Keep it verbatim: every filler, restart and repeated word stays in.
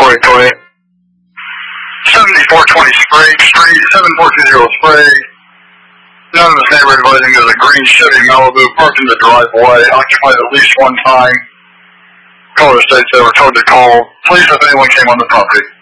four eight two eight. seventy-four twenty Sprague Street, seven four two zero Sprague. Anonymous neighbor advising there's a green Chevy Malibu parked in the driveway, occupied at least one time. Caller states they were told to call police if anyone came on the property.